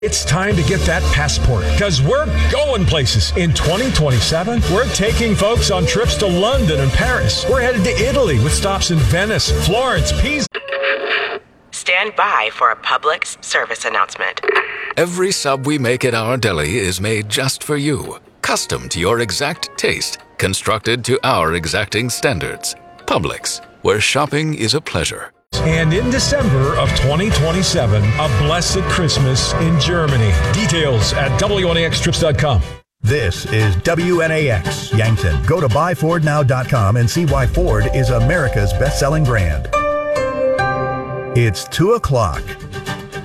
It's time to get that passport, because we're going places. In 2027, we're taking folks on trips to London and Paris. We're headed to Italy with stops in Venice, Florence, Pisa. Stand by for a public service announcement. Every sub we make at our deli is made just for you, custom to your exact taste, constructed to our exacting standards. Publix, where shopping is a pleasure. And in December of 2027, a blessed Christmas in Germany. Details at WNAXtrips.com. This is WNAX Yankton. Go to buyfordnow.com and see why Ford is America's best-selling brand. It's 2 o'clock.